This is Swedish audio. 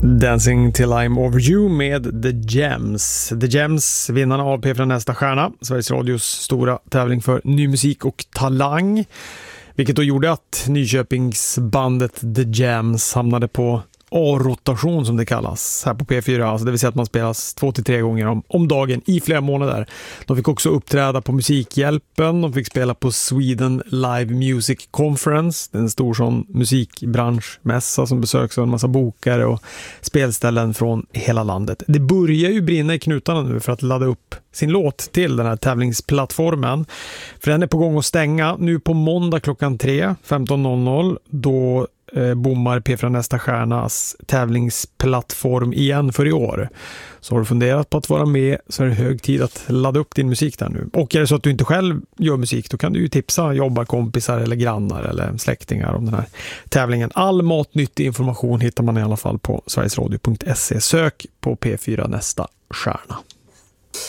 Dancing till I'm over you med The Gems. The Gems, vinnarna av P4 Nästa stjärna, Sveriges Radios stora tävling för ny musik och talang. Vilket då gjorde att Nyköpingsbandet The Gems hamnade på A-rotation som det kallas här på P4. Alltså det vill säga att man spelas 2-3 gånger om dagen i flera månader. De fick också uppträda på Musikhjälpen. De fick spela på Sweden Live Music Conference. Det är en stor sån musikbranschmässa som besöks av en massa bokare och spelställen från hela landet. Det börjar ju brinna i knutarna nu för att ladda upp sin låt till den här tävlingsplattformen. För den är på gång att stänga nu på måndag klockan 15:00. Då bommar P4 Nästa stjärnas tävlingsplattform igen för i år. Så har du funderat på att vara med så är det hög tid att ladda upp din musik där nu. Och är det så att du inte själv gör musik, då kan du ju tipsa jobbarkompisar eller grannar eller släktingar om den här tävlingen. All matnyttig information hittar man i alla fall på sverigesradio.se. Sök på P4 Nästa stjärna.